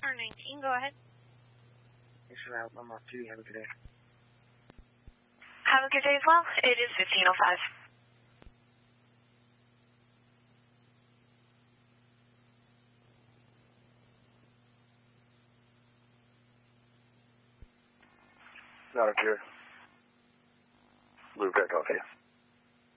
car 19. Go ahead. Thanks for that. I'm off too. Have a good day. Have a good day as well. It is 15:05. Not here. Luke, I copy.